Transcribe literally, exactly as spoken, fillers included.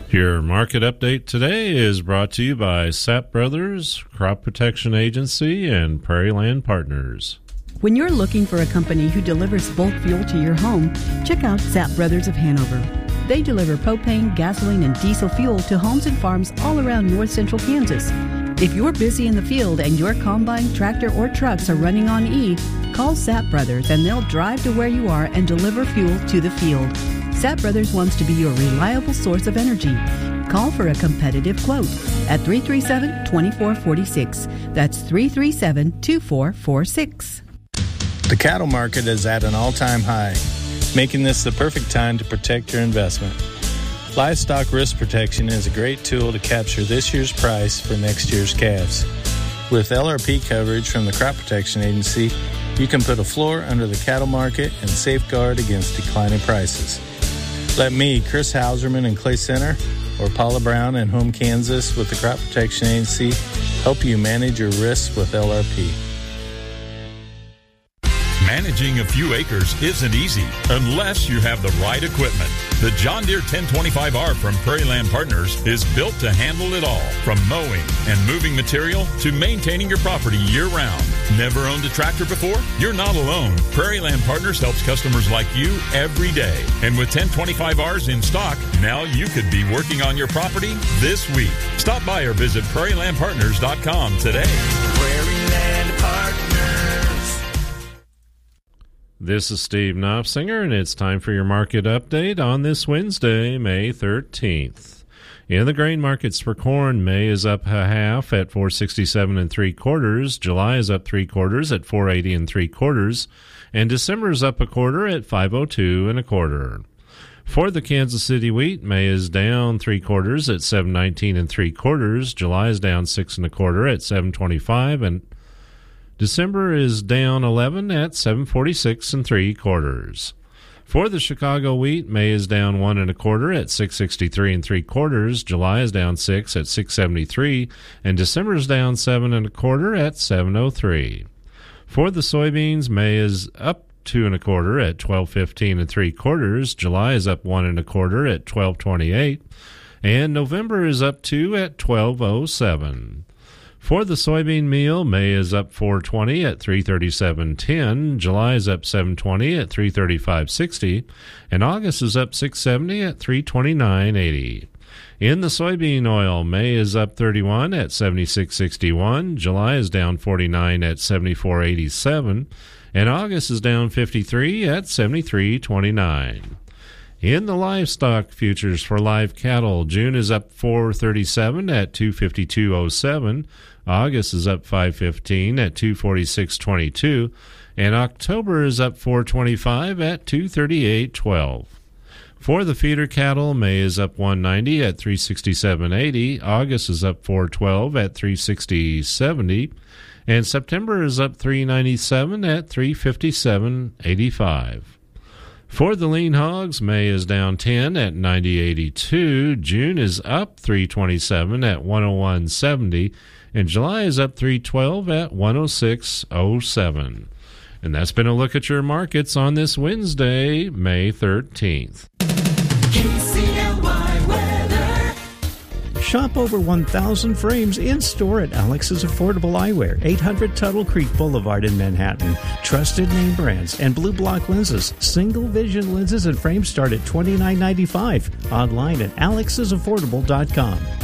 Your market update today is brought to you by Sapp Brothers, Crop Protection Agency, and Prairie Land Partners. When you're looking for a company who delivers bulk fuel to your home, check out Sapp Brothers of Hanover. They deliver propane, gasoline, and diesel fuel to homes and farms all around north central Kansas. If you're busy in the field and your combine, tractor, or trucks are running on E, call Sapp Brothers and they'll drive to where you are and deliver fuel to the field. Sapp Brothers wants to be your reliable source of energy. Call for a competitive quote at three three seven, two four four six. That's three three seven, two four four six. The cattle market is at an all-time high, making this the perfect time to protect your investment. Livestock risk protection is a great tool to capture this year's price for next year's calves. With L R P coverage from the Crop Protection Agency, you can put a floor under the cattle market and safeguard against declining prices. Let me, Chris Hauserman in Clay Center, or Paula Brown in Home, Kansas with the Crop Protection Agency help you manage your risks with L R P. Managing a few acres isn't easy unless you have the right equipment. The John Deere ten twenty-five R from Prairie Land Partners is built to handle it all, from mowing and moving material to maintaining your property year-round. Never owned a tractor before? You're not alone. Prairie Land Partners helps customers like you every day. And with ten twenty-five Rs in stock, now you could be working on your property this week. Stop by or visit prairie land partners dot com today. Prairie Land Partners. This is Steve Knopfsinger, and it's time for your market update on this Wednesday, May thirteenth. In the grain markets for corn, May is up a half at four sixty-seven and three quarters. July is up three quarters at four eighty and three quarters, and December is up a quarter at five oh two and a quarter. For the Kansas City wheat, May is down three quarters at seven nineteen and three quarters. July is down six and a quarter at seven twenty-five, and December is down eleven at seven forty-six and three quarters. For the Chicago wheat, May is down one and a quarter at six sixty-three and three quarters. July is down six at six seventy-three, and December is down seven and a quarter at seven oh three. For the soybeans, May is up two and a quarter at twelve fifteen and three quarters. July is up one and a quarter at twelve twenty-eight, and November is up two at twelve oh seven. For the soybean meal, May is up four twenty at three thirty-seven ten, July is up seven twenty at three thirty-five sixty, and August is up six seventy at three twenty-nine eighty. In the soybean oil, May is up thirty-one at seventy-six sixty-one, July is down forty-nine at seventy-four eighty-seven, and August is down fifty-three at seventy-three twenty-nine. In the livestock futures for live cattle, June is up four thirty-seven at two fifty-two oh seven, August is up five fifteen at two forty-six twenty-two, and October is up four twenty-five at two thirty-eight twelve. For the feeder cattle, May is up one ninety at three sixty-seven eighty, August is up four twelve at three sixty seventy, and September is up three ninety-seven at three fifty-seven eighty-five. For the lean hogs, May is down ten at ninety eighty-two, June is up three twenty-seven at one oh one seventy, and July is up three twelve at one oh six oh seven. And that's been a look at your markets on this Wednesday, May thirteenth. K C L Y weather. Shop over one thousand frames in-store at Alex's Affordable Eyewear, eight hundred Tuttle Creek Boulevard in Manhattan. Trusted name brands and Blue Block lenses. Single vision lenses and frames start at twenty-nine ninety-five. Online at alexes affordable dot com.